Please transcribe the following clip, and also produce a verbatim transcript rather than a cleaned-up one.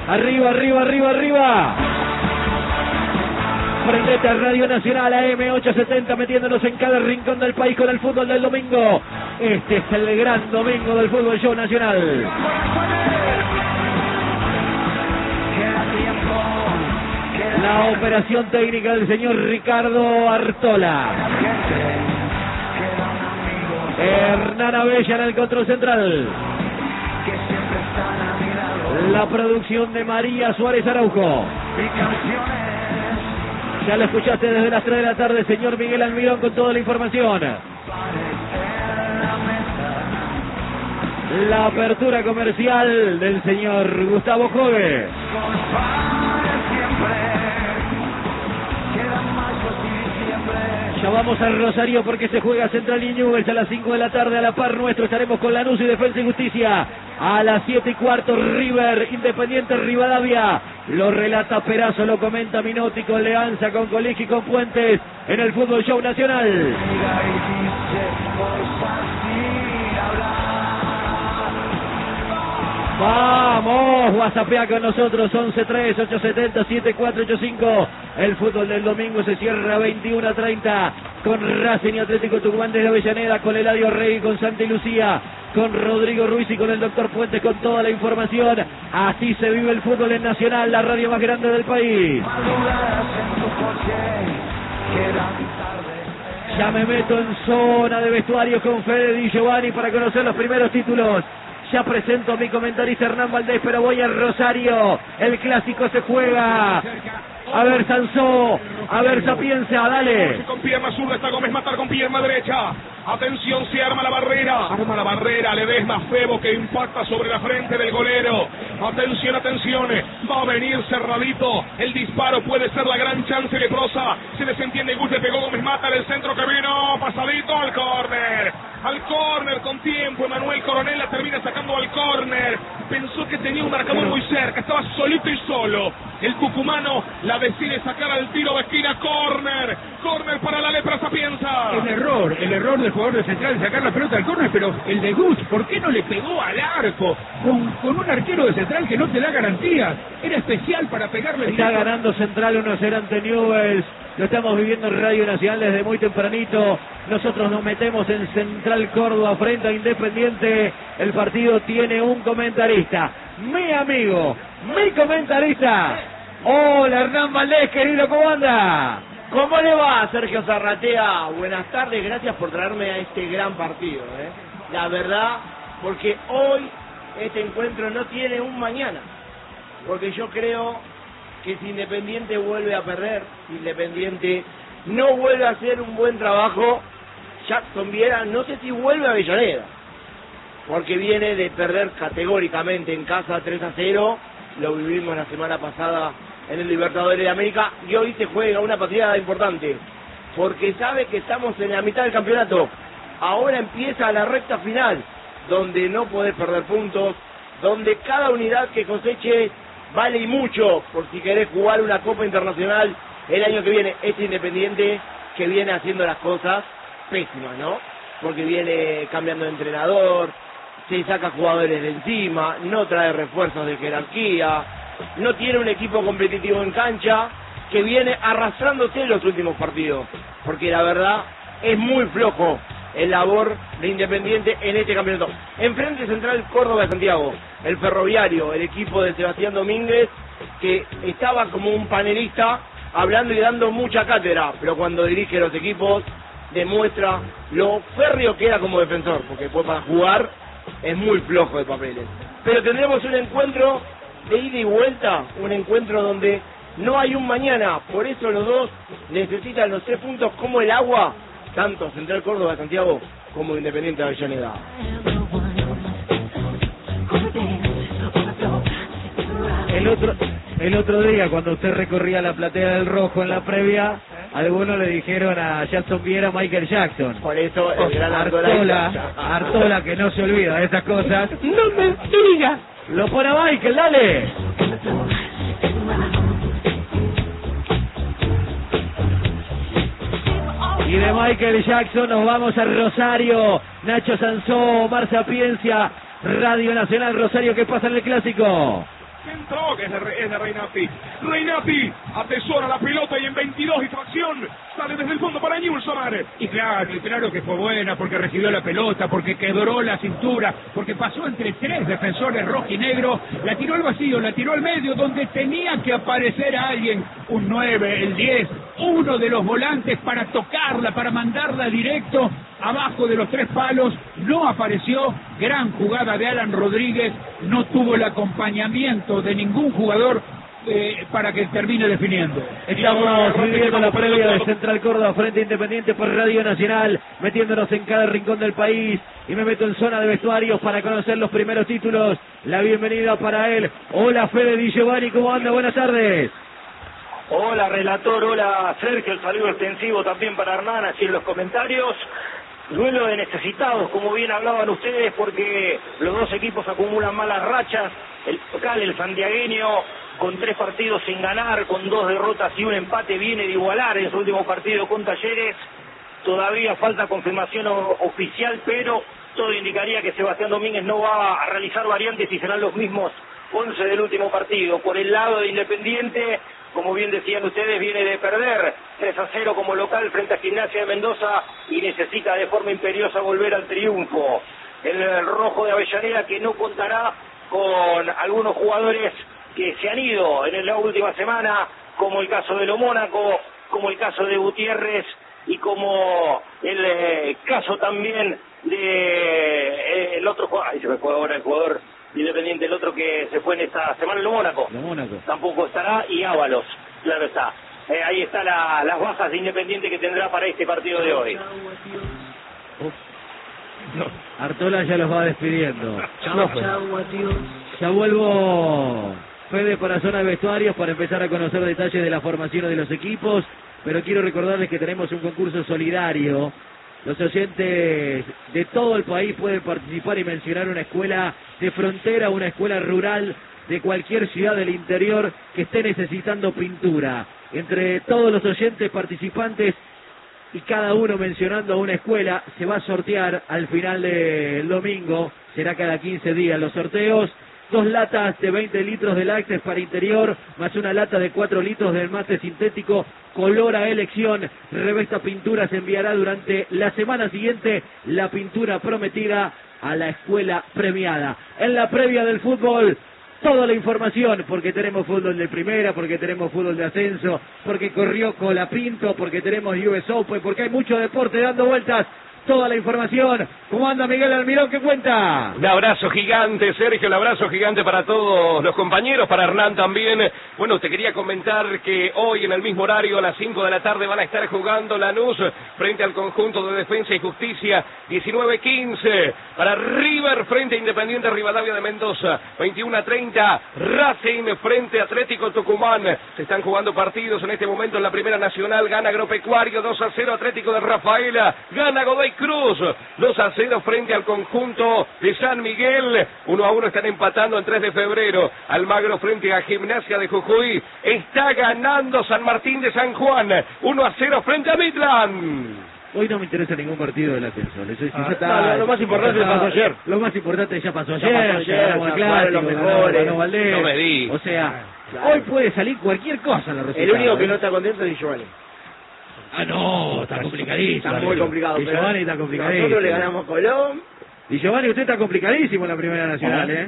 Arriba, arriba, arriba, arriba. Prendete a Radio Nacional A M ochocientos setenta, metiéndonos en cada rincón del país con el fútbol del domingo. Este es el gran domingo del Fútbol Show Nacional. La operación técnica del señor Ricardo Artola. Hernán Abella en el control central. La producción de María Suárez Araujo. Ya lo escuchaste desde las tres de la tarde, señor Miguel Almirón, con toda la información. La apertura comercial del señor Gustavo Jove. Ya vamos a Rosario porque se juega Central y Newell's a las cinco de la tarde. A la par nuestro estaremos con Lanús y Defensa y Justicia. A las siete y cuarto River, Independiente Rivadavia. Lo relata Perazo, lo comenta Minotti con Leanza, con Colegio y con Fuentes en el Fútbol Show Nacional. Vamos, WhatsAppea con nosotros, once tres, ochocientos setenta, setenta y cuatro ochenta y cinco. El fútbol del domingo se cierra veintiuno a treinta con Racing y Atlético Tucumán desde Avellaneda, con Eladio Rey, con Santi Lucía, con Rodrigo Ruiz y con el doctor Fuentes con toda la información. Así se vive el fútbol en Nacional, la radio más grande del país. Ya me meto en zona de vestuario con Fede Di Giovanni para conocer los primeros títulos. Ya presento a mi comentarista Hernán Valdés, pero voy a Rosario. El clásico se juega. A ver Sansó, a ver Sapienza, dale. Con pierna zurda está Gómez Matar con pierna derecha. Atención, se arma la barrera. Arma la barrera, Ledesma Febo que impacta sobre la frente del golero. Atención, atención. Va a venir cerradito. El disparo puede ser la gran chance de Prosa. Se desentiende Gus, le pegó Gómez Matar. El centro que vino pasadito al córner. Al córner con tiempo. Emanuel Coronel la termina sacando al córner. Pensó que tenía un marcador muy cerca. Estaba solito y solo. El tucumano la decide sacar al tiro de esquina. Córner. Córner para la lepra Sapienza. El error, el error del jugador de Central de sacar la pelota al córner, pero el de Gus, ¿por qué no le pegó al arco? Con, con un arquero de Central que no te da garantías. Era especial para pegarle. Está directo. Ganando Central uno a cero ante Newell's. Lo estamos viviendo en Radio Nacional desde muy tempranito. Nosotros nos metemos en Central Córdoba frente a Independiente. El partido tiene un comentarista. Mi amigo, mi comentarista. Hola Hernán Valdés, querido, ¿cómo anda? ¿Cómo le va, Sergio Zarratea? Buenas tardes, gracias por traerme a este gran partido, ¿eh? La verdad, porque hoy este encuentro no tiene un mañana. Porque yo creo que si Independiente vuelve a perder, si Independiente no vuelve a hacer un buen trabajo, Jackson Viera, no sé si vuelve a Avellaneda, porque viene de perder categóricamente en casa tres a cero, lo vivimos la semana pasada en el Libertadores de América, y hoy se juega una partida importante, porque sabe que estamos en la mitad del campeonato, ahora empieza la recta final, donde no podés perder puntos, donde cada unidad que coseche vale y mucho, por si querés jugar una Copa Internacional el año que viene. Este Independiente que viene haciendo las cosas pésimas, ¿no? Porque viene cambiando de entrenador, se saca jugadores de encima, no trae refuerzos de jerarquía, no tiene un equipo competitivo en cancha, que viene arrastrándose en los últimos partidos, porque la verdad es muy flojo el labor de Independiente en este campeonato. Enfrente Central Córdoba de Santiago, el Ferroviario, el equipo de Sebastián Domínguez, que estaba como un panelista hablando y dando mucha cátedra, pero cuando dirige los equipos demuestra lo férreo que era como defensor, porque después para jugar es muy flojo de papeles. Pero tendremos un encuentro de ida y vuelta, un encuentro donde no hay un mañana, por eso los dos necesitan los tres puntos como el agua, tanto Central Córdoba de Santiago como Independiente de Avellaneda. El otro, el otro día, cuando usted recorría la platea del Rojo en la previa, algunos le dijeron a Jackson Viera Michael Jackson. Por eso el gran Artola, Artola, que no se olvida de esas cosas. ¡No me diga! Lo pone a Michael, dale. Y de Michael Jackson nos vamos a Rosario. Nacho Sansó, Omar Sapiencia, Radio Nacional Rosario. ¿Qué pasa en el clásico? Entró, que es de, es de Reinati. Reinati atesora la pelota y en veintidós distracción sale desde el fondo para Newell's Omar. Y claro, y claro que fue buena porque recibió la pelota, porque quebró la cintura, porque pasó entre tres defensores rojo y negro, la tiró al vacío, la tiró al medio donde tenía que aparecer alguien, un nueve, el diez, uno de los volantes para tocarla, para mandarla directo abajo de los tres palos. No apareció. Gran jugada de Alan Rodríguez, no tuvo el acompañamiento de ningún jugador eh, para que termine definiendo. Estamos viviendo la previa de Central Córdoba frente a Independiente por Radio Nacional, metiéndonos en cada rincón del país, y me meto en zona de vestuarios para conocer los primeros títulos. La bienvenida para él. Hola Fede Di Giovanni, ¿cómo anda? Buenas tardes. Hola relator, hola Sergio, el saludo extensivo también para Hernán, así en los comentarios. Duelo de necesitados, como bien hablaban ustedes, porque los dos equipos acumulan malas rachas. El local, el santiagueño, con tres partidos sin ganar, con dos derrotas y un empate, viene de igualar en su último partido con Talleres. Todavía falta confirmación oficial, pero todo indicaría que Sebastián Domínguez no va a realizar variantes y serán los mismos once del último partido. Por el lado de Independiente, como bien decían ustedes, viene de perder tres a cero como local frente a Gimnasia de Mendoza y necesita de forma imperiosa volver al triunfo. El rojo de Avellaneda, que no contará con algunos jugadores que se han ido en la última semana, como el caso de Lo Mónaco, como el caso de Gutiérrez y como el eh, caso también de eh, el otro jugador, ahí se me fue ahora el jugador Independiente, el otro que se fue en esta semana, el Mónaco. Mónaco. Tampoco estará, y Ábalos, claro está. Eh, ahí está la, las bajas de Independiente que tendrá para este partido de hoy. Uf. No. Artola ya los va despidiendo. No, pues. Ya vuelvo, Fede, para zona de vestuarios para empezar a conocer detalles de la formación de los equipos, pero quiero recordarles que tenemos un concurso solidario. Los oyentes de todo el país pueden participar y mencionar una escuela de frontera, una escuela rural de cualquier ciudad del interior que esté necesitando pintura. Entre todos los oyentes participantes y cada uno mencionando a una escuela, se va a sortear al final del domingo, será cada quince días los sorteos, dos latas de veinte litros de lácteos para interior, más una lata de cuatro litros del mate sintético, color a elección. Revesta Pintura se enviará durante la semana siguiente la pintura prometida a la escuela premiada. En la previa del fútbol, toda la información, porque tenemos fútbol de primera, porque tenemos fútbol de ascenso, porque corrió Colapinto, porque tenemos U S Open, porque hay mucho deporte dando vueltas. Toda la información. ¿Cómo anda Miguel Almirón? ¿Qué cuenta? Un abrazo gigante, Sergio, un abrazo gigante para todos los compañeros, para Hernán también. Bueno, te quería comentar que hoy en el mismo horario, a las cinco de la tarde, van a estar jugando Lanús frente al conjunto de Defensa y Justicia, diecinueve quince. Para River frente a Independiente Rivadavia de Mendoza, veintiuno a treinta. Racing frente a Atlético Tucumán. Se están jugando partidos en este momento en la Primera Nacional. Gana Agropecuario dos a cero, Atlético de Rafaela. Gana Godoy Cruz, dos a cero frente al conjunto de San Miguel. uno a uno están empatando el tres de febrero. Almagro frente a Gimnasia de Jujuy. Está ganando San Martín de San Juan, uno a cero frente a Midland. Hoy no me interesa ningún partido del ascenso. Eso, ah, ya está, no, lo más importante ya pasó ayer. Lo más importante ya pasó ayer. Ya pasó ayer, ya ganamos el clásico, los ganó, mejores. ganó Valdés. No me digas. O sea, claro. Hoy puede salir cualquier cosa en la resultado. El único que ¿eh? no está contento es Di Giovanni. Ah, no, está complicadísimo. Está muy complicado. Di Giovanni está complicadísimo. Nosotros le ganamos Colón. Di Giovanni, usted está complicadísimo en la Primera Nacional, ¿eh?